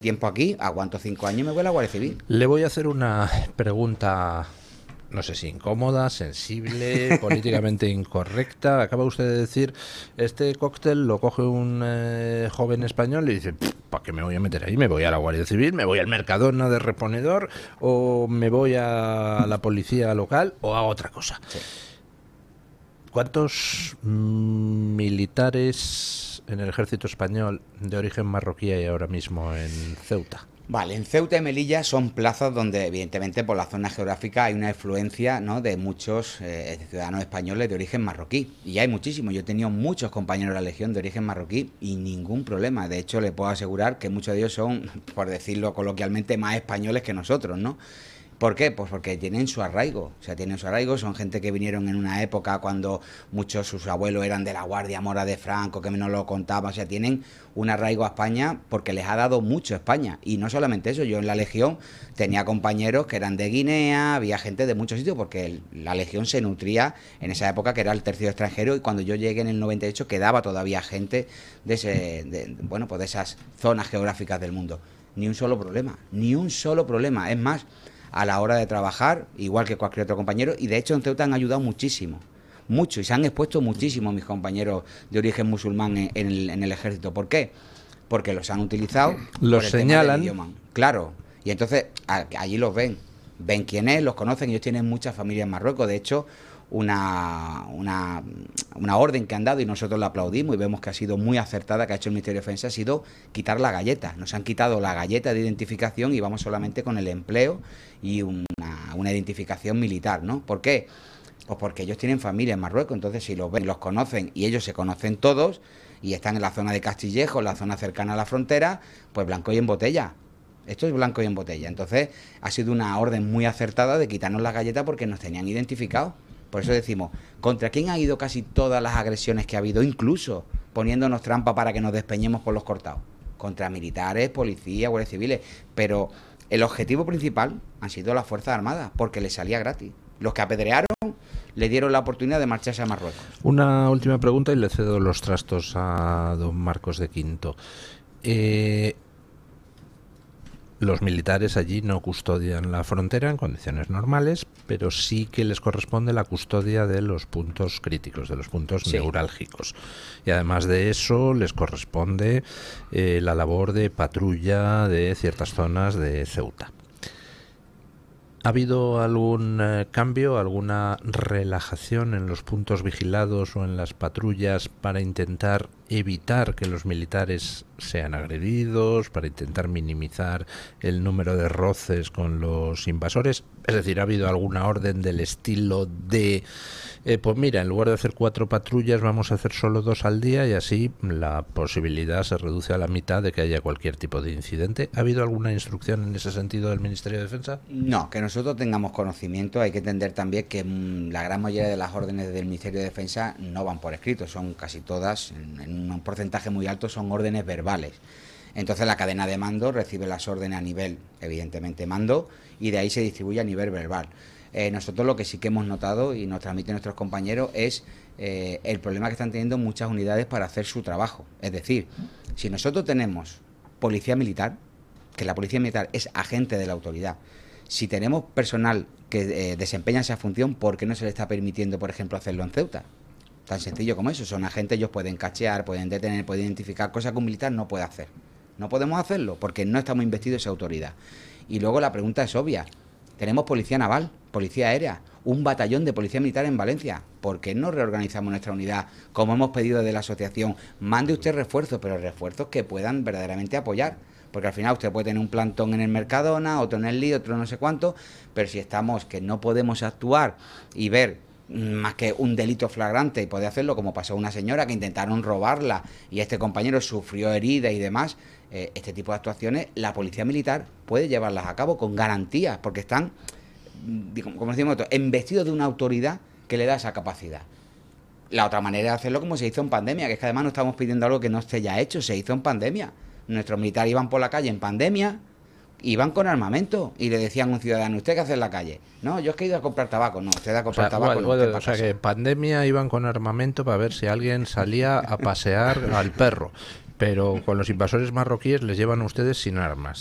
tiempo aquí, aguanto 5 años y me voy a la Guardia Civil. Le voy a hacer una pregunta, no sé si incómoda, sensible, políticamente incorrecta. Acaba usted de decir, este cóctel lo coge un joven español y dice, ¿para qué me voy a meter ahí? ¿Me voy a la Guardia Civil? ¿Me voy al Mercadona de reponedor? ¿O me voy a la policía local? ¿O a otra cosa? Sí. ¿Cuántos militares en el ejército español de origen marroquí hay ahora mismo en Ceuta? Vale, en Ceuta y Melilla son plazas donde, evidentemente, por la zona geográfica hay una influencia, ¿no?, de muchos ciudadanos españoles de origen marroquí. Y hay muchísimos. Yo he tenido muchos compañeros de la Legión de origen marroquí y ningún problema. De hecho, le puedo asegurar que muchos de ellos son, por decirlo coloquialmente, más españoles que nosotros, ¿no? ¿Por qué? Pues porque tienen su arraigo, o sea, tienen su arraigo, son gente que vinieron en una época cuando muchos sus abuelos eran de la Guardia Mora de Franco, que nos lo contaban, o sea, tienen un arraigo a España porque les ha dado mucho España. Y no solamente eso, yo en la Legión tenía compañeros que eran de Guinea, había gente de muchos sitios, porque la Legión se nutría en esa época que era el tercio extranjero, y cuando yo llegué en el 98 quedaba todavía gente de de esas zonas geográficas del mundo. Ni un solo problema, ni un solo problema. Es más, a la hora de trabajar, igual que cualquier otro compañero, y de hecho en Ceuta han ayudado muchísimo, mucho, y se han expuesto muchísimo mis compañeros de origen musulmán en el ejército. ¿Por qué? Porque los han utilizado, los señalan, claro, y entonces allí los ven quién es, los conocen. Ellos tienen muchas familias en Marruecos. De hecho, una orden que han dado, y nosotros la aplaudimos y vemos que ha sido muy acertada, que ha hecho el Ministerio de Defensa, ha sido quitar la galleta. Nos han quitado la galleta de identificación y vamos solamente con el empleo y una identificación militar, ¿no? ¿Por qué? Pues porque ellos tienen familia en Marruecos. Entonces, si los ven, los conocen, y ellos se conocen todos y están en la zona de Castillejo, en la zona cercana a la frontera, pues blanco y en botella. Esto es blanco y en botella. Entonces, ha sido una orden muy acertada de quitarnos la galleta porque nos tenían identificados. Por eso decimos, ¿contra quién han ido casi todas las agresiones que ha habido? Incluso poniéndonos trampa para que nos despeñemos por los cortados. Contra militares, policías, guardias civiles. Pero el objetivo principal han sido las Fuerzas Armadas, porque les salía gratis. Los que apedrearon le dieron la oportunidad de marcharse a Marruecos. Una última pregunta y le cedo los trastos a don Marcos de Quinto. Los militares allí no custodian la frontera en condiciones normales, pero sí que les corresponde la custodia de los puntos críticos, de los puntos neurálgicos. Y además de eso, les corresponde la labor de patrulla de ciertas zonas de Ceuta. ¿Ha habido algún cambio, alguna relajación en los puntos vigilados o en las patrullas para intentar evitar que los militares sean agredidos, para intentar minimizar el número de roces con los invasores? Es decir, ¿ha habido alguna orden del estilo de, pues mira, en lugar de hacer 4 patrullas vamos a hacer solo 2 al día, y así la posibilidad se reduce a la mitad de que haya cualquier tipo de incidente? ¿Ha habido alguna instrucción en ese sentido del Ministerio de Defensa? No, que nosotros tengamos conocimiento. Hay que entender también que la gran mayoría de las órdenes del Ministerio de Defensa no van por escrito, son casi todas, en un porcentaje muy alto, son órdenes verbales. Entonces la cadena de mando recibe las órdenes a nivel, evidentemente, mando, y de ahí se distribuye a nivel verbal. Nosotros lo que sí que hemos notado y nos transmiten nuestros compañeros es el problema que están teniendo muchas unidades para hacer su trabajo. Es decir, si nosotros tenemos policía militar, que la policía militar es agente de la autoridad, si tenemos personal que desempeña esa función, ¿por qué no se le está permitiendo, por ejemplo, hacerlo en Ceuta? Tan sencillo como eso. Son agentes, ellos pueden cachear, pueden detener, pueden identificar cosas que un militar no puede hacer. No podemos hacerlo porque no estamos investidos de esa autoridad. Y luego la pregunta es obvia. Tenemos policía naval, policía aérea, un batallón de policía militar en Valencia. ¿Por qué no reorganizamos nuestra unidad como hemos pedido desde la asociación? Mande usted refuerzos, pero refuerzos que puedan verdaderamente apoyar. Porque al final usted puede tener un plantón en el Mercadona, otro en el Lío, otro no sé cuánto, pero si estamos que no podemos actuar y ver más que un delito flagrante y poder hacerlo, como pasó a una señora que intentaron robarla y este compañero sufrió heridas y demás, este tipo de actuaciones la policía militar puede llevarlas a cabo con garantías, porque están, como decimos nosotros, embestidos de una autoridad que le da esa capacidad. La otra manera de hacerlo, como se hizo en pandemia, que es que además no estamos pidiendo algo que no esté ya hecho, se hizo en pandemia. Nuestros militares iban por la calle en pandemia, iban con armamento y le decían a un ciudadano, ¿usted qué hace en la calle? No, yo es que he ido a comprar tabaco. No, usted a comprar tabaco. O sea, que en pandemia iban con armamento para ver si alguien salía a pasear al perro. Pero con los invasores marroquíes les llevan a ustedes sin armas.